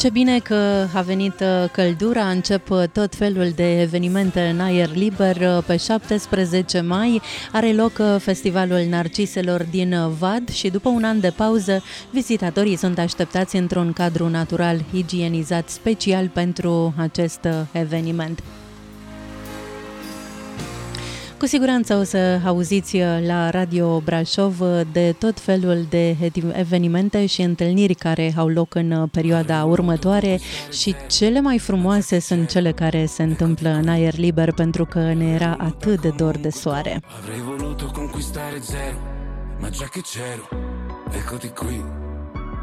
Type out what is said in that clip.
Ce bine că a venit căldura, încep tot felul de evenimente în aer liber. Pe 17 mai are loc Festivalul Narciselor din Vad și după un an de pauză, vizitatorii sunt așteptați într-un cadru natural igienizat special pentru acest eveniment. Cu siguranță o să auziți la Radio Brașov de tot felul de evenimente și întâlniri care au loc în perioada următoare și cele mai frumoase sunt cele care se întâmplă în aer liber pentru că ne era atât de dor de soare. Avrei voluto conquistare zero, ma già che c'ero, eccoti qui.